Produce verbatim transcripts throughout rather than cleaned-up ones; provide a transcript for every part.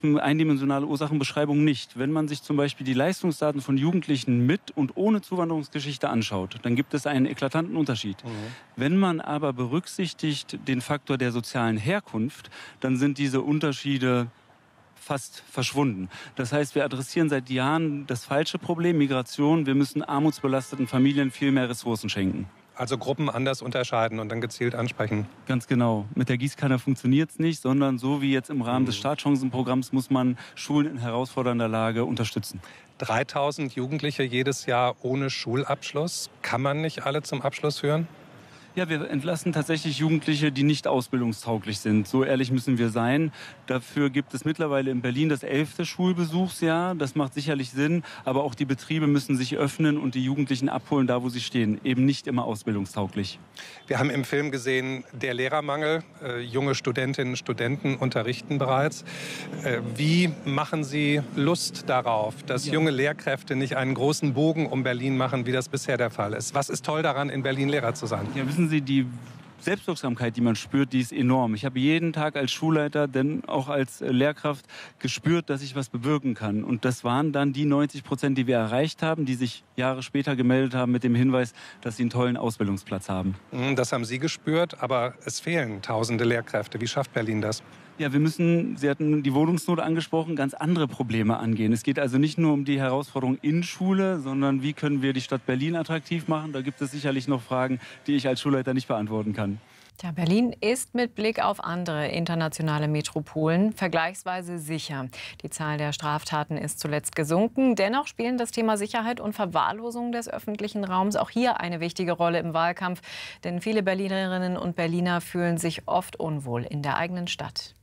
Eindimensionale Ursachenbeschreibung nicht. Wenn man sich zum Beispiel die Leistungsdaten von Jugendlichen mit und ohne Zuwanderungsgeschichte anschaut, dann gibt es einen eklatanten Unterschied. Mhm. Wenn man aber berücksichtigt den Faktor der sozialen Herkunft, dann sind diese Unterschiede fast verschwunden. Das heißt, wir adressieren seit Jahren das falsche Problem, Migration. Wir müssen armutsbelasteten Familien viel mehr Ressourcen schenken. Also Gruppen anders unterscheiden und dann gezielt ansprechen. Ganz genau. Mit der Gießkanne funktioniert es nicht, sondern so wie jetzt im Rahmen des Startchancenprogramms muss man Schulen in herausfordernder Lage unterstützen. dreitausend Jugendliche jedes Jahr ohne Schulabschluss. Kann man nicht alle zum Abschluss führen? Ja, wir entlassen tatsächlich Jugendliche, die nicht ausbildungstauglich sind. So ehrlich müssen wir sein. Dafür gibt es mittlerweile in Berlin das elfte Schulbesuchsjahr. Das macht sicherlich Sinn. Aber auch die Betriebe müssen sich öffnen und die Jugendlichen abholen, da wo sie stehen. Eben nicht immer ausbildungstauglich. Wir haben im Film gesehen, der Lehrermangel. Äh, junge Studentinnen und Studenten unterrichten bereits. Äh, wie machen Sie Lust darauf, dass ja. junge Lehrkräfte nicht einen großen Bogen um Berlin machen, wie das bisher der Fall ist? Was ist toll daran, in Berlin Lehrer zu sein? Ja, wissen Sie, die Selbstwirksamkeit, die man spürt, die ist enorm. Ich habe jeden Tag als Schulleiter, denn auch als Lehrkraft gespürt, dass ich was bewirken kann. Und das waren dann die neunzig Prozent, die wir erreicht haben, die sich Jahre später gemeldet haben mit dem Hinweis, dass sie einen tollen Ausbildungsplatz haben. Das haben Sie gespürt, aber es fehlen tausende Lehrkräfte. Wie schafft Berlin das? Ja, wir müssen, Sie hatten die Wohnungsnot angesprochen, ganz andere Probleme angehen. Es geht also nicht nur um die Herausforderung in Schule, sondern wie können wir die Stadt Berlin attraktiv machen. Da gibt es sicherlich noch Fragen, die ich als Schulleiter nicht beantworten kann. Ja, Berlin ist mit Blick auf andere internationale Metropolen vergleichsweise sicher. Die Zahl der Straftaten ist zuletzt gesunken. Dennoch spielen das Thema Sicherheit und Verwahrlosung des öffentlichen Raums auch hier eine wichtige Rolle im Wahlkampf. Denn viele Berlinerinnen und Berliner fühlen sich oft unwohl in der eigenen Stadt.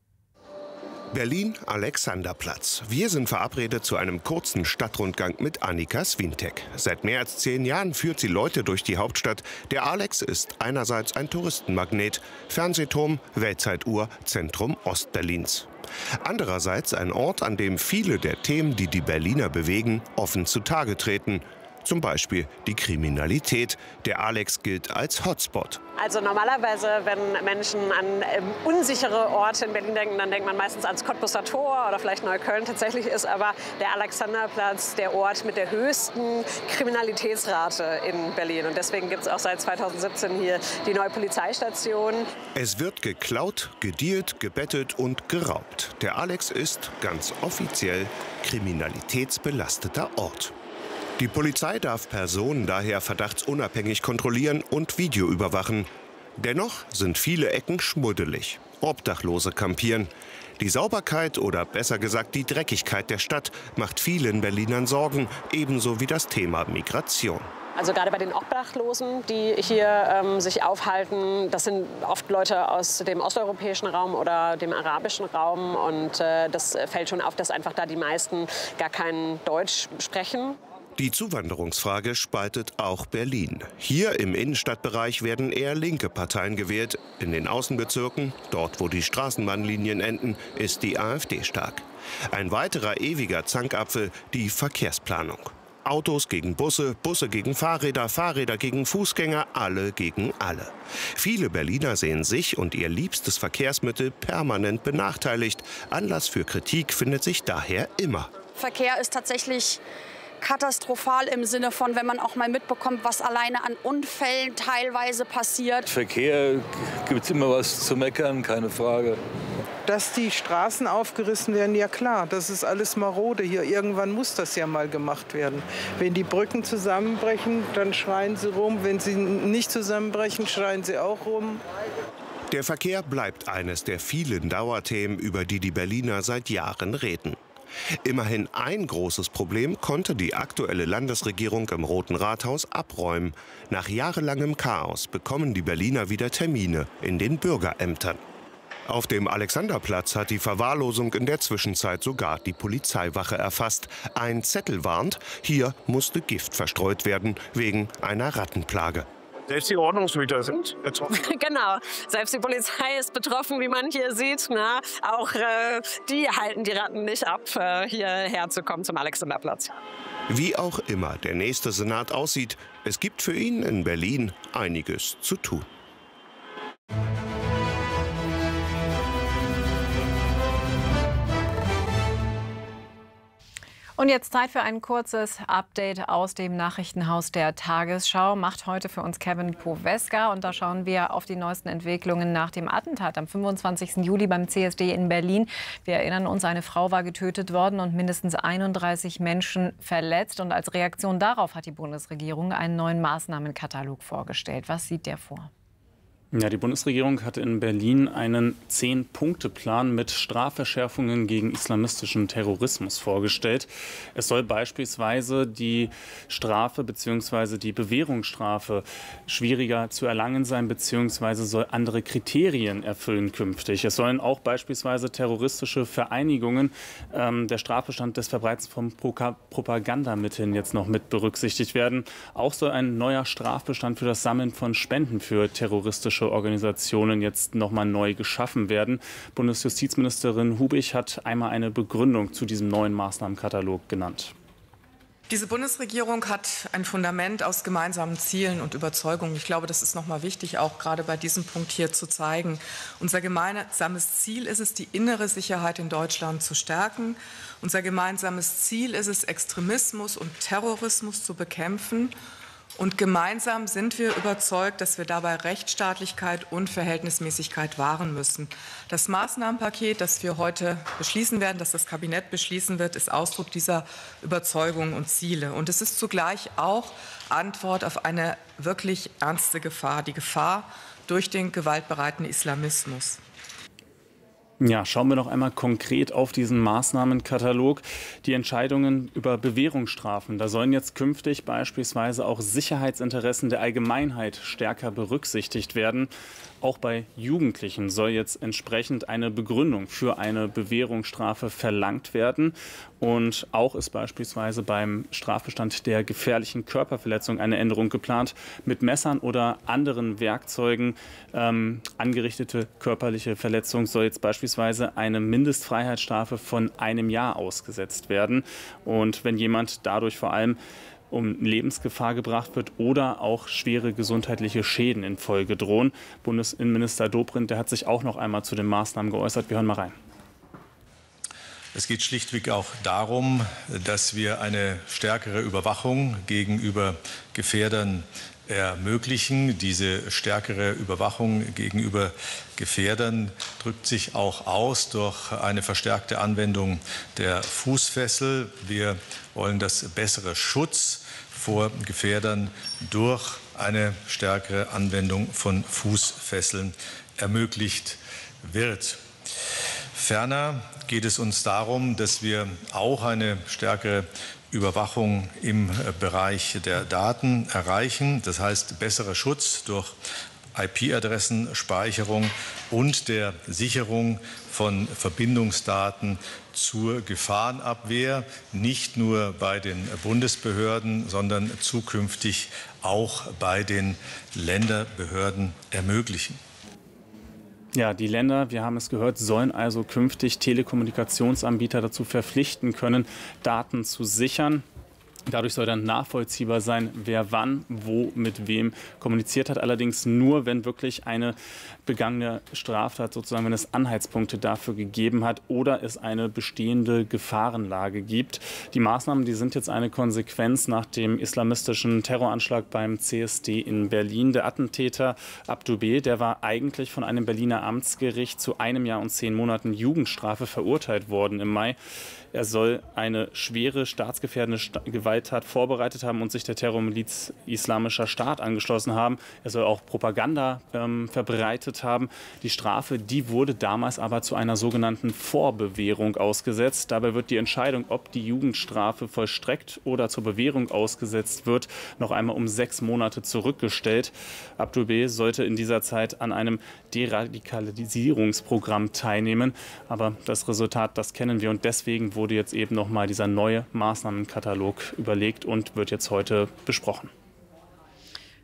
Berlin, Alexanderplatz. Wir sind verabredet zu einem kurzen Stadtrundgang mit Annika Swintek. Seit mehr als zehn Jahren führt sie Leute durch die Hauptstadt. Der Alex ist einerseits ein Touristenmagnet, Fernsehturm, Weltzeituhr, Zentrum Ostberlins. Andererseits ein Ort, an dem viele der Themen, die die Berliner bewegen, offen zutage treten. Zum Beispiel die Kriminalität. Der Alex gilt als Hotspot. Also normalerweise, wenn Menschen an ähm, unsichere Orte in Berlin denken, dann denkt man meistens ans Cottbusser Tor oder vielleicht Neukölln. Tatsächlich ist aber der Alexanderplatz der Ort mit der höchsten Kriminalitätsrate in Berlin. Und deswegen gibt es auch seit zweitausendsiebzehn hier die neue Polizeistation. Es wird geklaut, gedealt, gebettet und geraubt. Der Alex ist ganz offiziell kriminalitätsbelasteter Ort. Die Polizei darf Personen daher verdachtsunabhängig kontrollieren und Video überwachen. Dennoch sind viele Ecken schmuddelig. Obdachlose kampieren. Die Sauberkeit oder besser gesagt die Dreckigkeit der Stadt macht vielen Berlinern Sorgen, ebenso wie das Thema Migration. Also gerade bei den Obdachlosen, die hier ähm, sich aufhalten, das sind oft Leute aus dem osteuropäischen Raum oder dem arabischen Raum. Und äh, das fällt schon auf, dass einfach da die meisten gar kein Deutsch sprechen. Die Zuwanderungsfrage spaltet auch Berlin. Hier im Innenstadtbereich werden eher linke Parteien gewählt. In den Außenbezirken, dort wo die Straßenbahnlinien enden, ist die AfD stark. Ein weiterer ewiger Zankapfel, die Verkehrsplanung. Autos gegen Busse, Busse gegen Fahrräder, Fahrräder gegen Fußgänger, alle gegen alle. Viele Berliner sehen sich und ihr liebstes Verkehrsmittel permanent benachteiligt. Anlass für Kritik findet sich daher immer. Verkehr ist tatsächlich katastrophal im Sinne von, wenn man auch mal mitbekommt, was alleine an Unfällen teilweise passiert. Verkehr gibt es immer was zu meckern, keine Frage. Dass die Straßen aufgerissen werden, ja klar, das ist alles marode hier. Irgendwann muss das ja mal gemacht werden. Wenn die Brücken zusammenbrechen, dann schreien sie rum. Wenn sie nicht zusammenbrechen, schreien sie auch rum. Der Verkehr bleibt eines der vielen Dauerthemen, über die die Berliner seit Jahren reden. Immerhin ein großes Problem konnte die aktuelle Landesregierung im Roten Rathaus abräumen. Nach jahrelangem Chaos bekommen die Berliner wieder Termine in den Bürgerämtern. Auf dem Alexanderplatz hat die Verwahrlosung in der Zwischenzeit sogar die Polizeiwache erfasst. Ein Zettel warnt, hier musste Gift verstreut werden wegen einer Rattenplage. Selbst die Ordnungshüter sind betroffen. Genau, selbst die Polizei ist betroffen, wie man hier sieht. Na, auch äh, die halten die Ratten nicht ab, äh, hierher zu kommen zum Alexanderplatz. Wie auch immer der nächste Senat aussieht, es gibt für ihn in Berlin einiges zu tun. Und jetzt Zeit für ein kurzes Update aus dem Nachrichtenhaus der Tagesschau. Macht heute für uns Kevin Poweska. Und da schauen wir auf die neuesten Entwicklungen nach dem Attentat am fünfundzwanzigsten Juli beim C S D in Berlin. Wir erinnern uns, eine Frau war getötet worden und mindestens einunddreißig Menschen verletzt. Und als Reaktion darauf hat die Bundesregierung einen neuen Maßnahmenkatalog vorgestellt. Was sieht der vor? Ja, die Bundesregierung hat in Berlin einen Zehn-Punkte-Plan mit Strafverschärfungen gegen islamistischen Terrorismus vorgestellt. Es soll beispielsweise die Strafe bzw. die Bewährungsstrafe schwieriger zu erlangen sein bzw. soll andere Kriterien erfüllen künftig. Es sollen auch beispielsweise terroristische Vereinigungen, ähm, der Strafbestand des Verbreitens von Pro- Propagandamitteln jetzt noch mit berücksichtigt werden. Auch soll ein neuer Strafbestand für das Sammeln von Spenden für terroristische Organisationen jetzt nochmal neu geschaffen werden. Bundesjustizministerin Hubig hat einmal eine Begründung zu diesem neuen Maßnahmenkatalog genannt. Diese Bundesregierung hat ein Fundament aus gemeinsamen Zielen und Überzeugungen. Ich glaube, das ist noch mal wichtig, auch gerade bei diesem Punkt hier zu zeigen. Unser gemeinsames Ziel ist es, die innere Sicherheit in Deutschland zu stärken. Unser gemeinsames Ziel ist es, Extremismus und Terrorismus zu bekämpfen. Und gemeinsam sind wir überzeugt, dass wir dabei Rechtsstaatlichkeit und Verhältnismäßigkeit wahren müssen. Das Maßnahmenpaket, das wir heute beschließen werden, das das Kabinett beschließen wird, ist Ausdruck dieser Überzeugungen und Ziele. Und es ist zugleich auch Antwort auf eine wirklich ernste Gefahr, die Gefahr durch den gewaltbereiten Islamismus. Ja, schauen wir noch einmal konkret auf diesen Maßnahmenkatalog. Die Entscheidungen über Bewährungsstrafen. Da sollen jetzt künftig beispielsweise auch Sicherheitsinteressen der Allgemeinheit stärker berücksichtigt werden. Auch bei Jugendlichen soll jetzt entsprechend eine Begründung für eine Bewährungsstrafe verlangt werden. Und auch ist beispielsweise beim Strafbestand der gefährlichen Körperverletzung eine Änderung geplant. Mit Messern oder anderen Werkzeugen ähm, angerichtete körperliche Verletzung soll jetzt beispielsweise eine Mindestfreiheitsstrafe von einem Jahr ausgesetzt werden. Und wenn jemand dadurch vor allem um Lebensgefahr gebracht wird oder auch schwere gesundheitliche Schäden in Folge drohen. Bundesinnenminister Dobrindt, der hat sich auch noch einmal zu den Maßnahmen geäußert. Wir hören mal rein. Es geht schlichtweg auch darum, dass wir eine stärkere Überwachung gegenüber Gefährdern ermöglichen. Diese stärkere Überwachung gegenüber Gefährdern drückt sich auch aus durch eine verstärkte Anwendung der Fußfessel. Wir wollen, dass bessere Schutz vor Gefährdern durch eine stärkere Anwendung von Fußfesseln ermöglicht wird. Ferner geht es uns darum, dass wir auch eine stärkere Überwachung im Bereich der Daten erreichen. Das heißt, besserer Schutz durch I P-Adressenspeicherung und der Sicherung von Verbindungsdaten zur Gefahrenabwehr, nicht nur bei den Bundesbehörden, sondern zukünftig auch bei den Länderbehörden ermöglichen. Ja, die Länder, wir haben es gehört, sollen also künftig Telekommunikationsanbieter dazu verpflichten können, Daten zu sichern. Dadurch soll dann nachvollziehbar sein, wer wann, wo, mit wem kommuniziert hat. Allerdings nur, wenn wirklich eine begangene Straftat, sozusagen, wenn es Anhaltspunkte dafür gegeben hat oder es eine bestehende Gefahrenlage gibt. Die Maßnahmen, die sind jetzt eine Konsequenz nach dem islamistischen Terroranschlag beim C S D in Berlin. Der Attentäter Abdu B., der war eigentlich von einem Berliner Amtsgericht zu einem Jahr und zehn Monaten Jugendstrafe verurteilt worden im Mai. Er soll eine schwere staatsgefährdende Gewalttat vorbereitet haben und sich der Terrormiliz Islamischer Staat angeschlossen haben. Er soll auch Propaganda ähm, verbreitet haben. Die Strafe, die wurde damals aber zu einer sogenannten Vorbewährung ausgesetzt. Dabei wird die Entscheidung, ob die Jugendstrafe vollstreckt oder zur Bewährung ausgesetzt wird, noch einmal um sechs Monate zurückgestellt. Abdul B. sollte in dieser Zeit an einem Deradikalisierungsprogramm teilnehmen. Aber das Resultat, das kennen wir, und deswegen wurde jetzt eben noch mal dieser neue Maßnahmenkatalog überlegt und wird jetzt heute besprochen.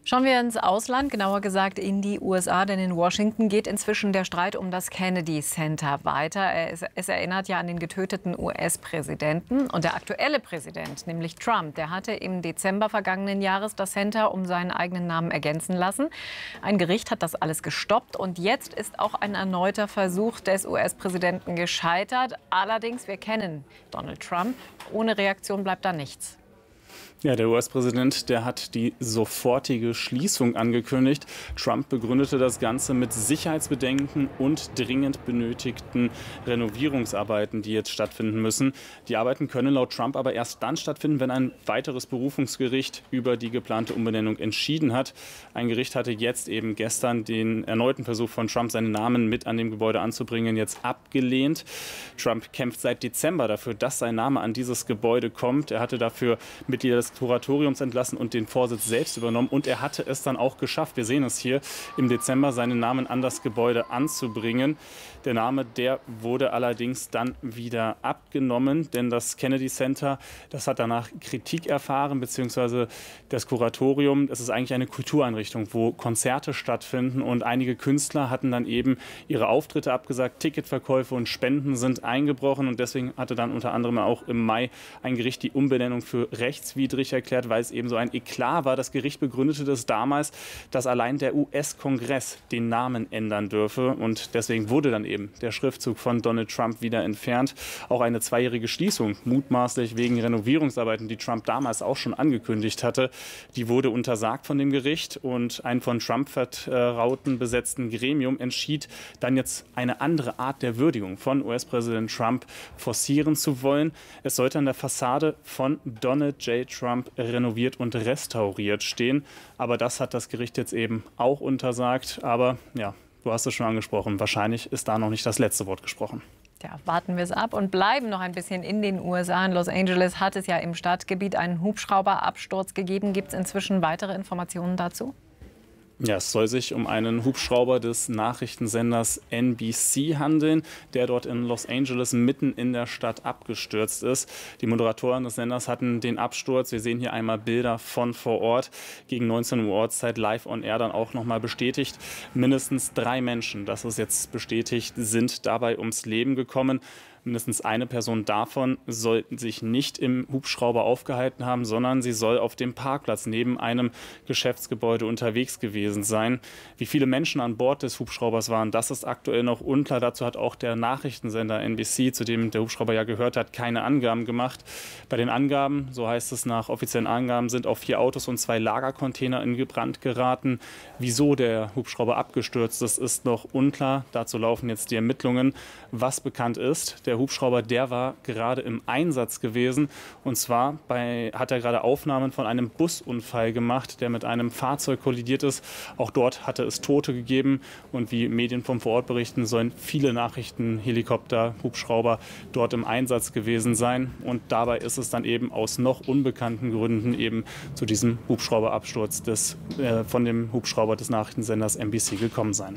Schauen wir ins Ausland, genauer gesagt in die U S A, denn in Washington geht inzwischen der Streit um das Kennedy Center weiter. Es, es erinnert ja an den getöteten U S-Präsidenten. Und der aktuelle Präsident, nämlich Trump, der hatte im Dezember vergangenen Jahres das Center um seinen eigenen Namen ergänzen lassen. Ein Gericht hat das alles gestoppt und jetzt ist auch ein erneuter Versuch des U S-Präsidenten gescheitert. Allerdings, wir kennen Donald Trump, ohne Reaktion bleibt da nichts. Ja, der U S-Präsident, der hat die sofortige Schließung angekündigt. Trump begründete das Ganze mit Sicherheitsbedenken und dringend benötigten Renovierungsarbeiten, die jetzt stattfinden müssen. Die Arbeiten können laut Trump aber erst dann stattfinden, wenn ein weiteres Berufungsgericht über die geplante Umbenennung entschieden hat. Ein Gericht hatte jetzt eben gestern den erneuten Versuch von Trump, seinen Namen mit an dem Gebäude anzubringen, jetzt abgelehnt. Trump kämpft seit Dezember dafür, dass sein Name an dieses Gebäude kommt. Er hatte dafür Mitglieder des Kuratoriums entlassen und den Vorsitz selbst übernommen. Und er hatte es dann auch geschafft, wir sehen es hier, im Dezember seinen Namen an das Gebäude anzubringen. Der Name, der wurde allerdings dann wieder abgenommen, denn das Kennedy Center, das hat danach Kritik erfahren, beziehungsweise das Kuratorium, das ist eigentlich eine Kultureinrichtung, wo Konzerte stattfinden und einige Künstler hatten dann eben ihre Auftritte abgesagt, Ticketverkäufe und Spenden sind eingebrochen und deswegen hatte dann unter anderem auch im Mai ein Gericht die Umbenennung für rechtswidrig erklärt, weil es eben so ein Eklat war. Das Gericht begründete das damals, dass allein der U S-Kongress den Namen ändern dürfe und deswegen wurde dann eben der Schriftzug von Donald Trump wieder entfernt. Auch eine zweijährige Schließung, mutmaßlich wegen Renovierungsarbeiten, die Trump damals auch schon angekündigt hatte, die wurde untersagt von dem Gericht und ein von Trump vertrauten besetzten Gremium entschied dann jetzt eine andere Art der Würdigung von U S-Präsident Trump forcieren zu wollen. Es sollte an der Fassade von Donald J. Trump renoviert und restauriert stehen. Aber das hat das Gericht jetzt eben auch untersagt. Aber ja, du hast es schon angesprochen, wahrscheinlich ist da noch nicht das letzte Wort gesprochen. Ja, warten wir es ab und bleiben noch ein bisschen in den U S A. In Los Angeles hat es ja im Stadtgebiet einen Hubschrauberabsturz gegeben. Gibt es inzwischen weitere Informationen dazu? Ja, es soll sich um einen Hubschrauber des Nachrichtensenders N B C handeln, der dort in Los Angeles mitten in der Stadt abgestürzt ist. Die Moderatoren des Senders hatten den Absturz, wir sehen hier einmal Bilder von vor Ort, gegen neunzehn Uhr Ortszeit live on air dann auch nochmal bestätigt. Mindestens drei Menschen, das ist jetzt bestätigt, sind dabei ums Leben gekommen. Mindestens eine Person davon soll sich nicht im Hubschrauber aufgehalten haben, sondern sie soll auf dem Parkplatz neben einem Geschäftsgebäude unterwegs gewesen sein. Wie viele Menschen an Bord des Hubschraubers waren, das ist aktuell noch unklar. Dazu hat auch der Nachrichtensender N B C, zu dem der Hubschrauber ja gehört hat, keine Angaben gemacht. Bei den Angaben, so heißt es nach offiziellen Angaben, sind auch vier Autos und zwei Lagercontainer in Brand geraten. Wieso der Hubschrauber abgestürzt ist, ist noch unklar. Dazu laufen jetzt die Ermittlungen. Was bekannt ist, der Der Hubschrauber, der war gerade im Einsatz gewesen. Und zwar bei, hat er gerade Aufnahmen von einem Busunfall gemacht, der mit einem Fahrzeug kollidiert ist. Auch dort hatte es Tote gegeben. Und wie Medien vom Vorort berichten, sollen viele Nachrichtenhelikopter, Hubschrauber dort im Einsatz gewesen sein. Und dabei ist es dann eben aus noch unbekannten Gründen eben zu diesem Hubschrauberabsturz des, äh, von dem Hubschrauber des Nachrichtensenders N B C gekommen sein.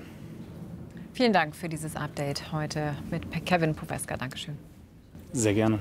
Vielen Dank für dieses Update heute mit Kevin Poweska. Dankeschön. Sehr gerne.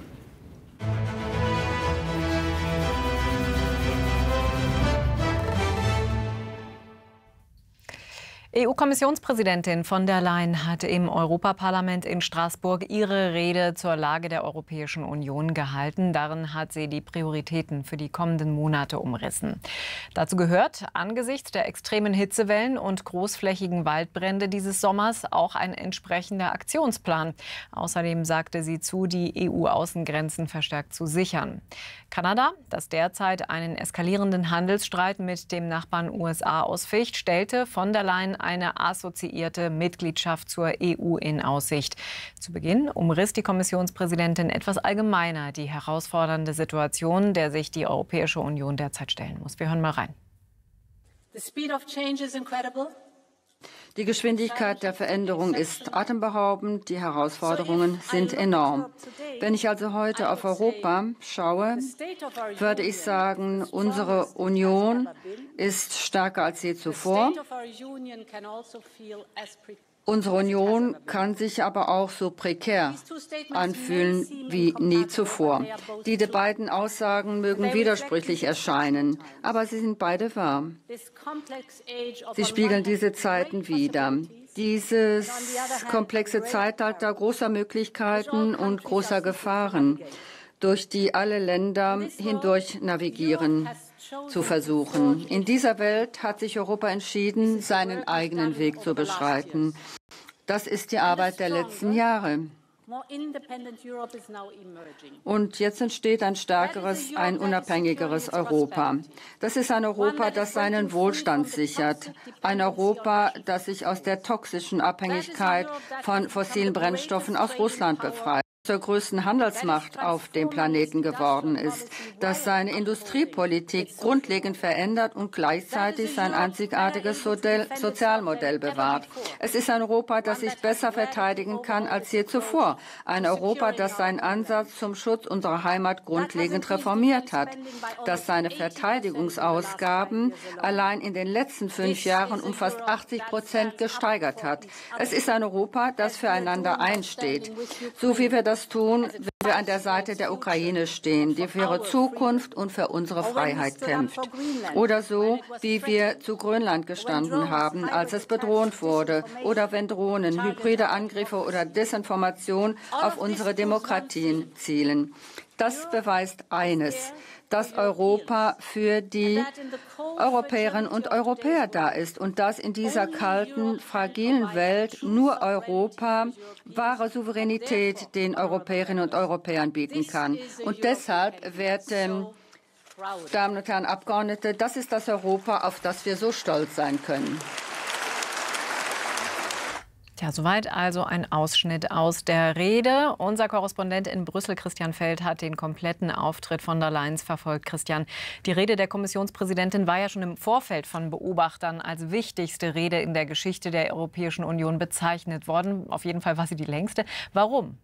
E U-Kommissionspräsidentin von der Leyen hat im Europaparlament in Straßburg ihre Rede zur Lage der Europäischen Union gehalten. Darin hat sie die Prioritäten für die kommenden Monate umrissen. Dazu gehört angesichts der extremen Hitzewellen und großflächigen Waldbrände dieses Sommers auch ein entsprechender Aktionsplan. Außerdem sagte sie zu, die E U-Außengrenzen verstärkt zu sichern. Kanada, das derzeit einen eskalierenden Handelsstreit mit dem Nachbarn U S A ausficht, stellte von der Leyen eine assoziierte Mitgliedschaft zur E U in Aussicht. Zu Beginn umriss die Kommissionspräsidentin etwas allgemeiner die herausfordernde Situation, der sich die Europäische Union derzeit stellen muss. Wir hören mal rein. The speed of change is incredible. Die Geschwindigkeit der Veränderung ist atemberaubend, die Herausforderungen sind enorm. Wenn ich also heute auf Europa schaue, würde ich sagen, unsere Union ist stärker als je zuvor. Unsere Union kann sich aber auch so prekär anfühlen wie nie zuvor. Die beiden Aussagen mögen widersprüchlich erscheinen, aber sie sind beide wahr. Sie spiegeln diese Zeiten wider. Dieses komplexe Zeitalter großer Möglichkeiten und großer Gefahren, durch die alle Länder hindurch navigieren zu versuchen. In dieser Welt hat sich Europa entschieden, seinen eigenen Weg zu beschreiten. Das ist die Arbeit der letzten Jahre. Und jetzt entsteht ein stärkeres, ein unabhängigeres Europa. Das ist ein Europa, das seinen Wohlstand sichert. Ein Europa, das sich aus der toxischen Abhängigkeit von fossilen Brennstoffen aus Russland befreit, zur größten Handelsmacht auf dem Planeten geworden ist, das seine Industriepolitik grundlegend verändert und gleichzeitig sein einzigartiges Sozialmodell bewahrt. Es ist ein Europa, das sich besser verteidigen kann als je zuvor. Ein Europa, das seinen Ansatz zum Schutz unserer Heimat grundlegend reformiert hat, das seine Verteidigungsausgaben allein in den letzten fünf Jahren um fast achtzig Prozent gesteigert hat. Es ist ein Europa, das füreinander einsteht, so wie wir das Das tun, wenn wir an der Seite der Ukraine stehen, die für ihre Zukunft und für unsere Freiheit kämpft. Oder so, wie wir zu Grönland gestanden haben, als es bedroht wurde. Oder wenn Drohnen, hybride Angriffe oder Desinformation auf unsere Demokratien zielen. Das beweist eines, dass Europa für die Europäerinnen und Europäer da ist und dass in dieser kalten, fragilen Welt nur Europa wahre Souveränität den Europäerinnen und Europäern bieten kann. Und deshalb, werte Damen und Herren Abgeordnete, das ist das Europa, auf das wir so stolz sein können. Ja, soweit also ein Ausschnitt aus der Rede. Unser Korrespondent in Brüssel, Christian Feld, hat den kompletten Auftritt von der Leyen verfolgt. Christian, die Rede der Kommissionspräsidentin war ja schon im Vorfeld von Beobachtern als wichtigste Rede in der Geschichte der Europäischen Union bezeichnet worden. Auf jeden Fall war sie die längste. Warum?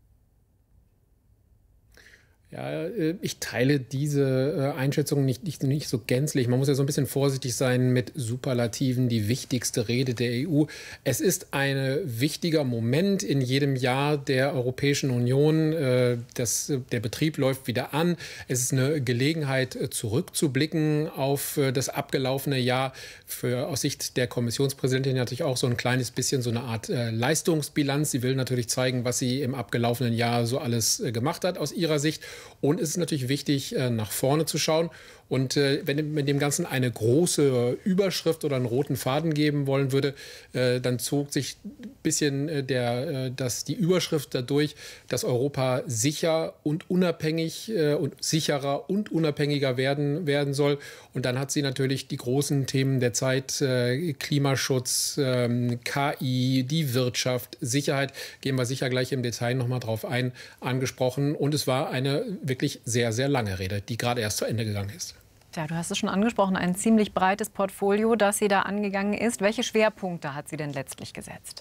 Ja, ich teile diese Einschätzung nicht, nicht, nicht so gänzlich. Man muss ja so ein bisschen vorsichtig sein mit Superlativen, die wichtigste Rede der E U. Es ist ein wichtiger Moment in jedem Jahr der Europäischen Union. Das, der Betrieb läuft wieder an. Es ist eine Gelegenheit, zurückzublicken auf das abgelaufene Jahr. Für, aus Sicht der Kommissionspräsidentin natürlich auch so ein kleines bisschen so eine Art Leistungsbilanz. Sie will natürlich zeigen, was sie im abgelaufenen Jahr so alles gemacht hat aus ihrer Sicht. Und es ist natürlich wichtig, nach vorne zu schauen. Und wenn man dem Ganzen eine große Überschrift oder einen roten Faden geben wollen würde, dann zog sich ein bisschen der, das, die Überschrift dadurch, dass Europa sicher und unabhängig und sicherer und unabhängiger werden, werden soll. Und dann hat sie natürlich die großen Themen der Zeit, Klimaschutz, K I, die Wirtschaft, Sicherheit, gehen wir sicher gleich im Detail nochmal drauf ein, angesprochen. Und es war eine wirklich sehr, sehr lange Rede, die gerade erst zu Ende gegangen ist. Ja, du hast es schon angesprochen, ein ziemlich breites Portfolio, das sie da angegangen ist. Welche Schwerpunkte hat sie denn letztlich gesetzt?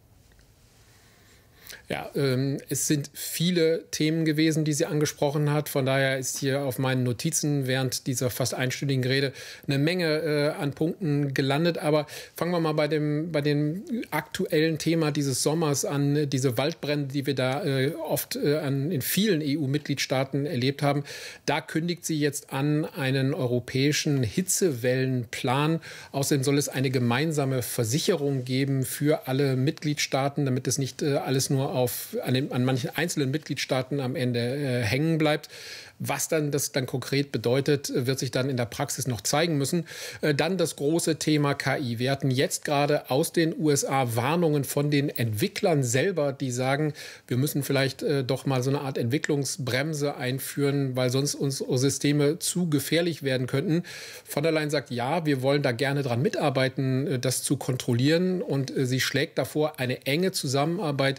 Ja, ähm, es sind viele Themen gewesen, die sie angesprochen hat. Von daher ist hier auf meinen Notizen während dieser fast einstündigen Rede eine Menge äh, an Punkten gelandet. Aber fangen wir mal bei dem, bei dem aktuellen Thema dieses Sommers an, diese Waldbrände, die wir da äh, oft äh, an, in vielen E U-Mitgliedstaaten erlebt haben. Da kündigt sie jetzt an einen europäischen Hitzewellenplan. Außerdem soll es eine gemeinsame Versicherung geben für alle Mitgliedstaaten, damit es nicht äh, alles nur auf, an, den, an manchen einzelnen Mitgliedstaaten am Ende äh, hängen bleibt. Was dann das dann konkret bedeutet, wird sich dann in der Praxis noch zeigen müssen. Äh, dann das große Thema K I. Wir hatten jetzt gerade aus den U S A Warnungen von den Entwicklern selber, die sagen, wir müssen vielleicht äh, doch mal so eine Art Entwicklungsbremse einführen, weil sonst unsere Systeme zu gefährlich werden könnten. Von der Leyen sagt, ja, wir wollen da gerne dran mitarbeiten, äh, das zu kontrollieren. Und äh, sie schlägt davor eine enge Zusammenarbeit mit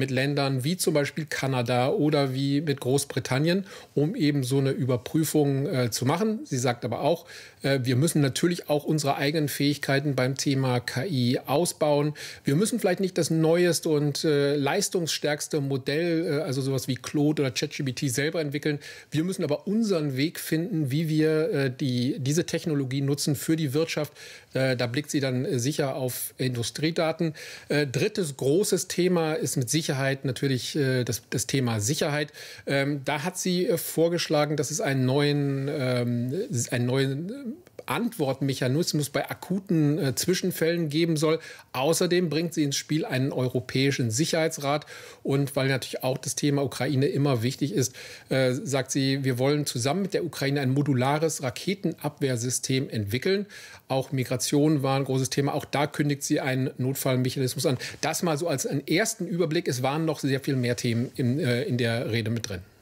mit Ländern wie zum Beispiel Kanada oder wie mit Großbritannien, um eben so eine Überprüfung äh, zu machen. Sie sagt aber auch, äh, wir müssen natürlich auch unsere eigenen Fähigkeiten beim Thema K I ausbauen. Wir müssen vielleicht nicht das neueste und äh, leistungsstärkste Modell, äh, also sowas wie Claude oder ChatGPT selber entwickeln. Wir müssen aber unseren Weg finden, wie wir äh, die, diese Technologie nutzen für die Wirtschaft. Äh, da blickt sie dann äh, sicher auf Industriedaten. Äh, drittes großes Thema ist mit Sicherheit natürlich äh, das, das Thema Sicherheit. Ähm, da hat sie äh, vorgeschlagen, dass es einen neuen, ähm, einen neuen Antwortmechanismus bei akuten äh, Zwischenfällen geben soll. Außerdem bringt sie ins Spiel einen europäischen Sicherheitsrat. Und weil natürlich auch das Thema Ukraine immer wichtig ist, äh, sagt sie, wir wollen zusammen mit der Ukraine ein modulares Raketenabwehrsystem entwickeln. Auch Migration war ein großes Thema. Auch da kündigt sie einen Notfallmechanismus an. Das mal so als einen ersten Überblick. Es waren noch sehr viel mehr Themen in, äh, in der Rede mit drin.